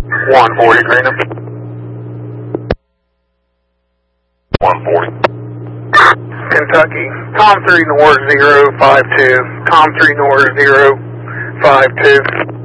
140 Greenham. 140. Kentucky, Com 3 North 052, Com 3 North 052.